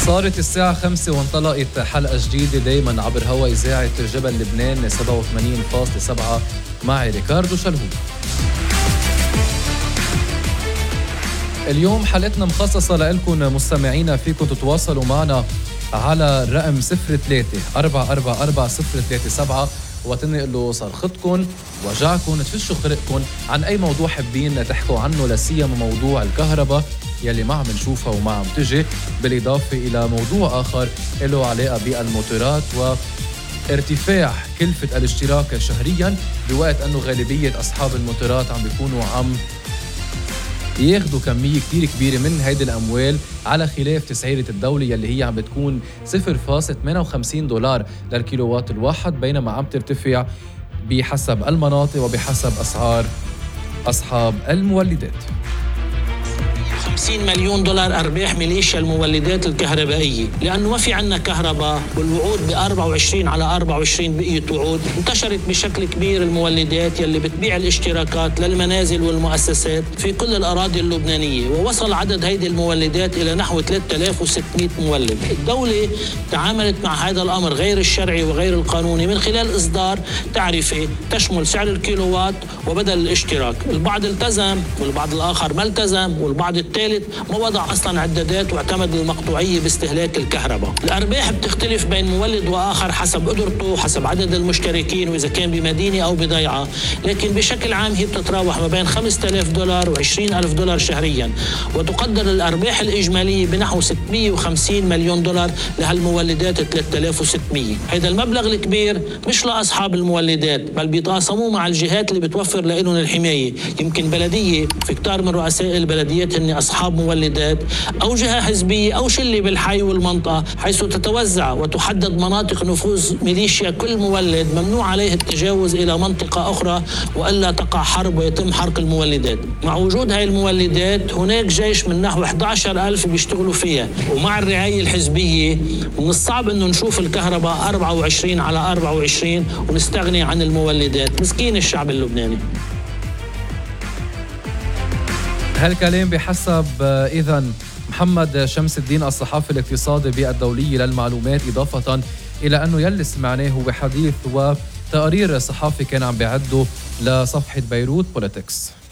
صارت الساعة 5 وانطلقت حلقة جديدة دايما عبر هوا إذاعة جبل لبنان 87.7 معي ريكاردو شلهوب. اليوم حلقتنا مخصصة لكم مستمعينا، فيكم تتواصلوا معنا على الرقم 03-444-037 وتنقلوا صرختكم وجعكم تفشوا خلقكم عن أي موضوع حابين تحكوا عنه، لسيما موضوع الكهرباء يلي ما عم نشوفها وما عم تجي، بالإضافة إلى موضوع آخر له علاقة بالموتورات وارتفاع كلفة الاشتراك شهريا، بوقت أنه غالبية أصحاب الموتورات عم بيكونوا عم ياخدوا كمية كتير كبيرة من هيدي الأموال، على خلاف تسعيرة الدولة يلي هي عم بتكون $0.58 للكيلووات الواحد، بينما عم ترتفع بحسب المناطق وبحسب أسعار أصحاب المولدات. $50 مليون أرباح ميليشيا المولدات الكهربائية، لأنه ما في عنا كهرباء، والوعود ب24 على 24 بقيت وعود. انتشرت بشكل كبير المولدات يلي بتبيع الاشتراكات للمنازل والمؤسسات في كل الأراضي اللبنانية، ووصل عدد هيدي المولدات إلى نحو 3600 مولد. الدولة تعاملت مع هذا الأمر غير الشرعي وغير القانوني من خلال إصدار تعرفة تشمل سعر الكيلووات وبدل الاشتراك. البعض التزم والبعض الآخر ما التزم، والبعض الثالث ما وضع أصلاً عدادات واعتمد المقطوعية باستهلاك الكهرباء. الأرباح بتختلف بين مولد وآخر حسب قدرته، حسب عدد المشتركين، وإذا كان بمدينة أو بضيعة، لكن بشكل عام هي بتتراوح ما بين $5000 و$20,000 شهرياً، وتقدر الأرباح الإجمالية بنحو $650 مليون لهالمولدات 3600. هذا المبلغ الكبير مش لأصحاب المولدات، بل بيتقاسموه مع الجهات اللي بتوفر لهم الحماية. يمكن بلدية، في كتار من رؤساء البلديات هن أصحاب مولدات، أو جهة حزبية أو شلة بالحي والمنطقة، حيث تتوزع وتحدد مناطق نفوذ ميليشيا كل مولد ممنوع عليه التجاوز إلى منطقة أخرى، وإلا تقع حرب ويتم حرق المولدات. مع وجود هاي المولدات هناك جيش من نحو 11,000 بيشتغلوا فيها، ومع الرعاية الحزبية من الصعب أنه نشوف الكهرباء 24 على 24 ونستغني عن المولدات. مسكين الشعب اللبناني. هالكلام بحسب إذن محمد شمس الدين الصحافي الاقتصادي بالدولية للمعلومات، إضافة إلى أنه يلي سمعناه هو حديث وتقرير صحافي كان عم بيعده لصفحة بيروت بوليتكس.